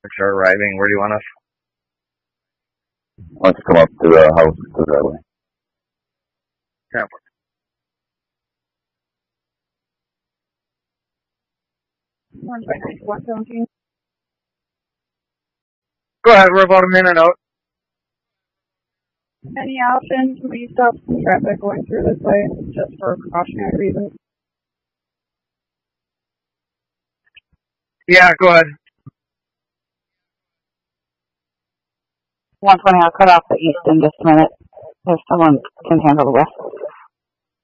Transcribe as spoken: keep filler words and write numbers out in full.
Are arriving. Where do you want us? Why don't you come up to the house, to the driveway? Yeah. Go ahead. We're about a minute out. Any options? We stop some traffic going through this way just for precautionary reasons. Yeah, go ahead. one twenty, I'll cut off the east in just a minute if someone can handle the west.